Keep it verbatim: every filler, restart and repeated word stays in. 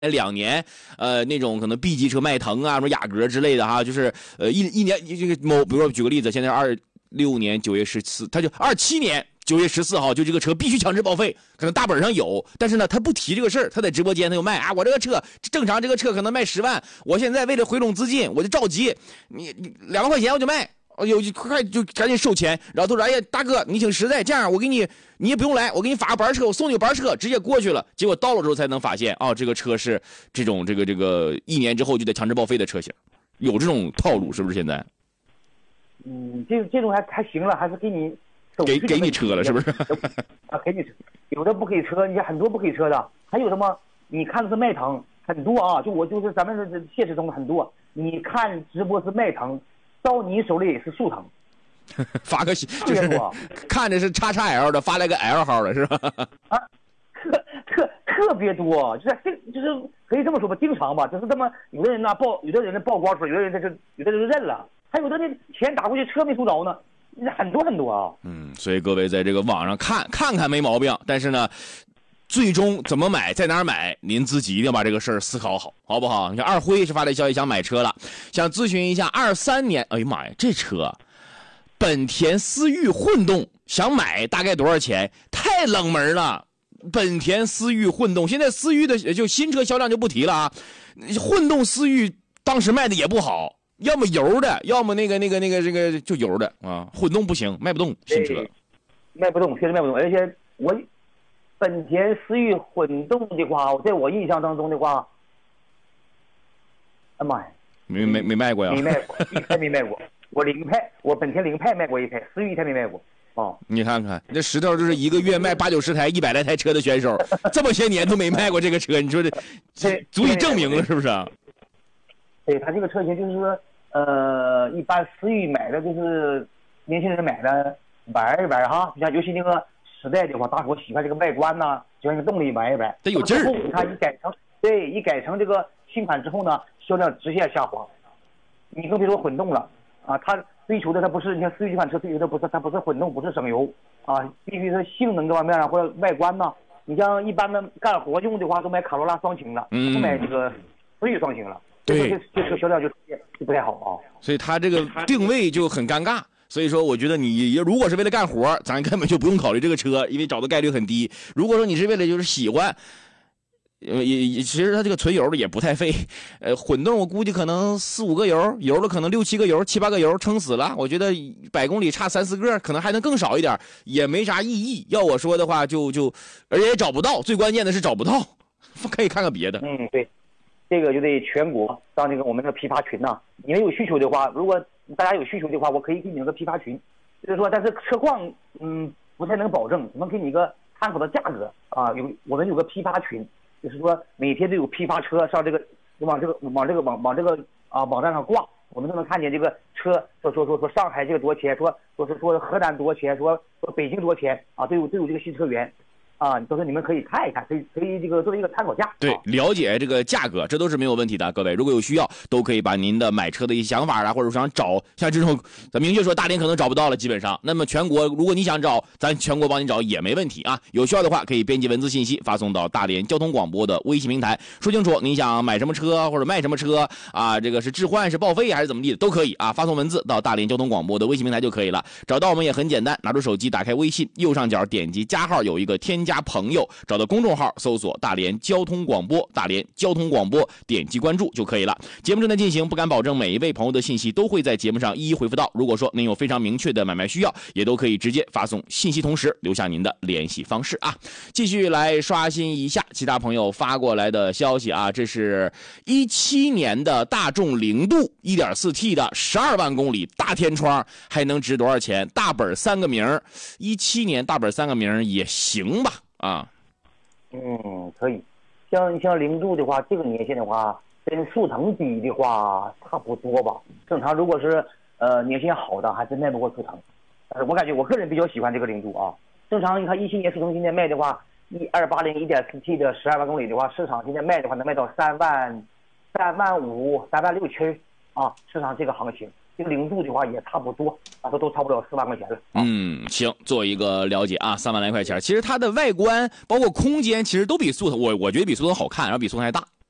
两年，呃，那种可能 B 级车迈腾啊，什么雅阁之类的哈，就是呃一一年这个某，比如说举个例子，现在二六年九月十四，他就二七年九月十四号，就这个车必须强制报废，可能大本上有，但是呢，他不提这个事儿，他在直播间他就卖啊，我这个车正常这个车可能卖十万，我现在为了回笼资金，我就着急，你你两万块钱我就卖。有快就赶紧收钱，然后他说：“哎呀，大哥，你挺实在，这样我给你，你也不用来，我给你发个班车，我送你个班车，直接过去了。”结果到了之后才能发现，哦，这个车是这种这个这个一年之后就得强制报废的车型，有这种套路是不是？现在？ 嗯，这这种还还行了，还是给你给给你车了是不是？ 啊，给你车，有的不给车，你很多不给车的，还有什么？你看的是迈腾，很多啊，就我就是咱们这现实中的很多，你看直播是迈腾。到你手里也是速腾， 发个就是看着是叉叉 L 的，发来个 L 号的是吧？ 啊，特特特别多，就是这就是可以这么说吧，经常吧，就是这么有的人呢曝，有的人呢曝光出来，有的人这是有的人认了，还有的那钱打过去车没收着呢，很多很多啊。 嗯，所以各位在这个网上看看看没毛病，但是呢。最终怎么买，在哪儿买，您自己一定要把这个事儿思考好，好不好？你看二辉是发来消息想买车了，想咨询一下二三年，哎呀妈呀，这车，本田思域混动想买大概多少钱？太冷门了，本田思域混动，现在思域的就新车销量就不提了啊，混动思域当时卖的也不好，要么油的，要么那个那个那个这个就油的啊，混动不行，卖不动新车， 卖不动，确实卖不动，而且我。本田思域混动的话，在我印象当中的话，哎妈呀， 没没没卖过呀， 没卖过，一台没卖过。我凌派，我本田凌派卖过一台，思域一台没卖过。哦， 你看看这石头就是一个月卖八九十台、一百来台车的选手，这么些年都没卖过这个车，你说这这足以证明了是不是啊？ 对，他这个车型就是说，呃，一般思域买的就是年轻人买的玩一玩哈，就像尤其那个。时代的话，大伙喜欢这个外观呐、啊，喜欢这个动力玩一玩， 这有劲儿。 你看一改成对，一改成这个新款之后呢，销量直线下滑。你更别说混动了啊，它追求的它不是，你看思域这款车追求的不是它不是混动，不是省油啊，必须是性能这方面啊或者外观呐、啊。你像一般的干活用的话，都买卡罗拉双擎了， 嗯， 不买这个思域双擎了。 对， 这这车销量就就不太好啊。 所以它这个定位就很尴尬。所以说，我觉得你如果是为了干活，咱根本就不用考虑这个车，因为找的概率很低。如果说你是为了就是喜欢，呃，也也其实它这个纯油的也不太费，呃，混动我估计可能四五个油，油的可能六七个油、七八个油撑死了。我觉得百公里差三四个，可能还能更少一点，也没啥意义。要我说的话就，就就而且也找不到，最关键的是找不到，可以看看别的。 嗯，对，这个就得全国上这个我们的批发群呐、啊，你们有需求的话，如果。大家有需求的话，我可以给你个批发群，就是说，但是车况嗯不太能保证，能给你一个参考的价格啊。有我们有个批发群，就是说每天都有批发车上这个往这个往这个往往这个啊网站上挂，我们都能看见这个车说说说说上海这个多少钱，说说说说河南多少钱，说说北京多少钱啊，都有都有这个新车源。啊，都是你们可以看一看，可以可以这个作为一个参考价。 对，了解这个价格，这都是没有问题的。各位，如果有需要，都可以把您的买车的一些想法啊，或者想找像这种，咱明确说大连可能找不到了，基本上。那么全国，如果你想找，咱全国帮你找也没问题啊。有需要的话，可以编辑文字信息发送到大连交通广播的微信平台，说清楚你想买什么车或者卖什么车啊，这个是置换是报废还是怎么地的都可以啊，发送文字到大连交通广播的微信平台就可以了。找到我们也很简单，拿出手机打开微信，右上角点击加号，有一个添加朋友。找到公众号搜索大连交通广播，大连交通广播，点击关注就可以了。节目正在进行，不敢保证每一位朋友的信息都会在节目上一一回复到。如果说您有非常明确的买卖需要，也都可以直接发送信息，同时留下您的联系方式啊。继续来刷新一下其他朋友发过来的消息啊，这是一七年的大众凌渡 一点四 T 的十二万公里大天窗，还能值多少钱？大本三个名，一七年大本三个名也行吧啊。 嗯，可以。像像凌渡的话，这个年限的话，跟速腾比的话差不多吧。正常如果是呃年限好的，还真卖不过速腾。呃，我感觉我个人比较喜欢这个凌渡啊。正常你看一七年速腾现在卖的话，一二八零一点四 T 的十二万公里的话，市场现在卖的话能卖到三万三万五、三万六七啊，市场这个行情。这个凌渡的话也差不多啊，都都差不了四万块钱了。 嗯，行，做一个了解啊，三万来块钱。其实它的外观包括空间，其实都比速腾，我我觉得比速腾好看，然后比速腾还大。